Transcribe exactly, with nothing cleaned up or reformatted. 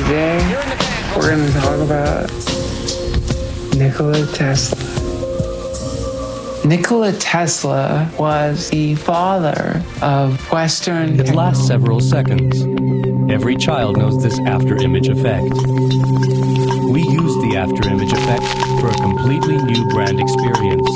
Today, we're going to talk about Nikola Tesla. Nikola Tesla was the father of Western... It lasts several seconds. Every child knows this after-image effect. We use the after-image effect for a completely new brand experience.